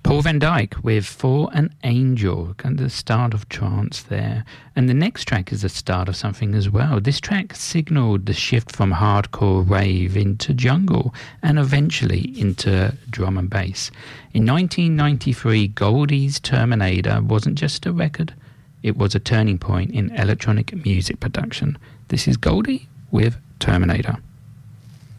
Paul van Dyk with For an Angel, kind of the start of trance there. And the next track is the start of something as well. This track signalled the shift from hardcore rave into jungle and eventually into drum and bass. In 1993, Goldie's Terminator wasn't just a record, it was a turning point in electronic music production. This is Goldie with Terminator.